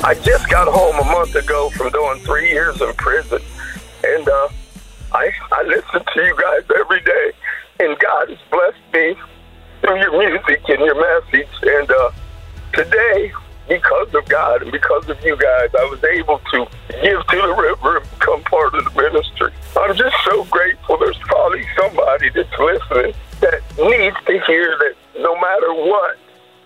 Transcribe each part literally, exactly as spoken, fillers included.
I just got home a month ago from doing three years in prison, and uh, I I listen to you guys every day, and God has blessed me through your music and your message. And uh, today, because of God and because of you guys, I was able to give to the river and become part of the ministry. I'm just so grateful. There's probably somebody that's listening that needs to hear that no matter what,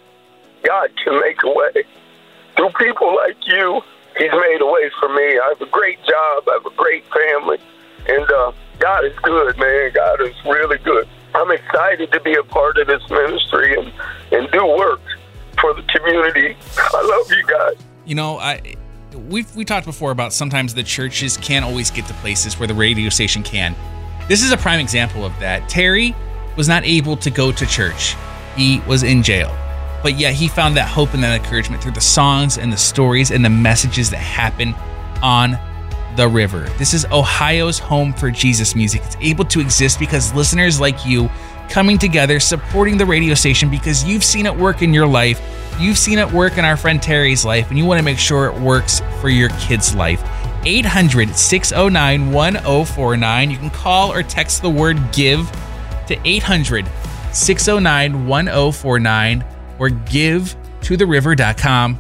God can make a way. Through people like you, He's made a way for me. I have a great job. I have a great family. And uh, God is good, man. God is really good. I'm excited to be a part of this ministry and, and do work for the community. I love you guys. You know, I we've we talked before about sometimes the churches can't always get to places where the radio station can. This is a prime example of that. Terry was not able to go to church. He was in jail. But yet he found that hope and that encouragement through the songs and the stories and the messages that happen on the river. This is Ohio's home for Jesus music. It's able to exist because listeners like you coming together, supporting the radio station because you've seen it work in your life. You've seen it work in our friend Terry's life, and you want to make sure it works for your kid's life. eight hundred, six oh nine, one oh four nine. You can call or text the word GIVE to eight hundred, six oh nine, one oh four nine. Or give to the river dot com.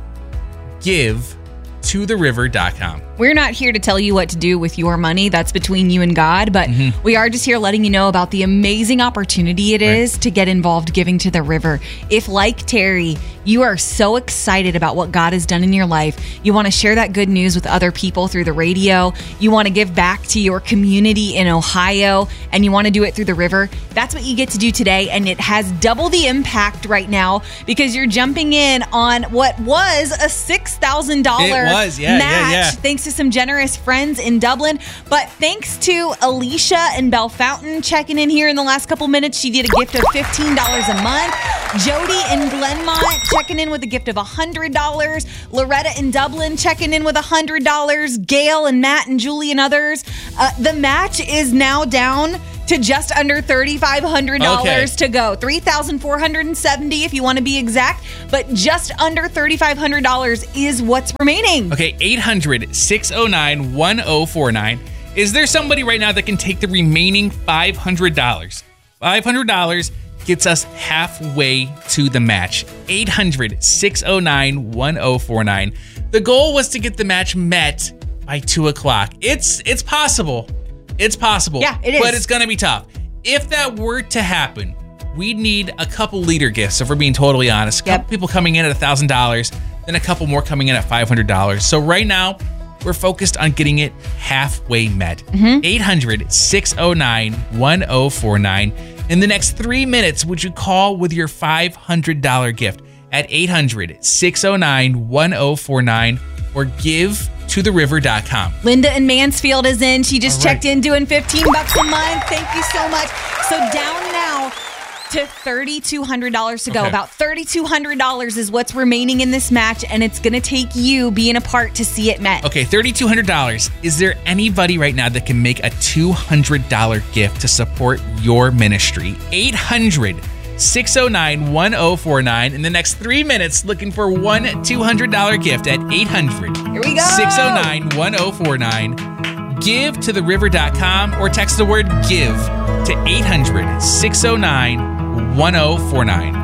give to the river dot com. We're not here to tell you what to do with your money. That's between you and God. But mm-hmm. we are just here letting you know about the amazing opportunity it is right. to get involved giving to the river. If, like Terry, you are so excited about what God has done in your life, you want to share that good news with other people through the radio, you want to give back to your community in Ohio, and you want to do it through the river, that's what you get to do today. And it has double the impact right now because you're jumping in on what was a six thousand dollars it was, yeah, match. Yeah, yeah. Thanks to some generous friends in Dublin. But thanks to Alicia in Bell Fountain checking in here in the last couple minutes. She did a gift of fifteen dollars a month. Jody in Glenmont checking in with a gift of one hundred dollars. Loretta in Dublin checking in with one hundred dollars. Gail and Matt and Julie and others. Uh, the match is now down to just under three thousand five hundred dollars okay. to go. three thousand four hundred seventy dollars if you want to be exact, but just under three thousand five hundred dollars is what's remaining. Okay, eight hundred, six oh nine, one oh four nine. Is there somebody right now that can take the remaining five hundred dollars? five hundred dollars gets us halfway to the match. eight hundred, six oh nine, one oh four nine. The goal was to get the match met by two o'clock. It's it's possible. It's possible. Yeah, it is. But it's going to be tough. If that were to happen, we'd need a couple leader gifts, if we're being totally honest. A couple yep. people coming in at one thousand dollars, then a couple more coming in at five hundred dollars. So right now, we're focused on getting it halfway met. Mm-hmm. eight hundred, six oh nine, one oh four nine. In the next three minutes, would you call with your five hundred dollars gift at eight hundred, six oh nine, one oh four nine or give to the river dot com. Linda in Mansfield is in. She just right. checked in doing fifteen bucks a month. Thank you so much. So down now to three thousand two hundred dollars to go. Okay. About three thousand two hundred dollars is what's remaining in this match, and it's going to take you being a part to see it met. Okay, three thousand two hundred dollars. Is there anybody right now that can make a two hundred dollars gift to support your ministry? eight hundred, six oh nine, one oh four nine. In the next three minutes, looking for one two hundred dollars gift at eight hundred, Here we go. six oh nine, one oh four nine. give to the river dot com or text the word give to eight hundred, six oh nine, one oh four nine.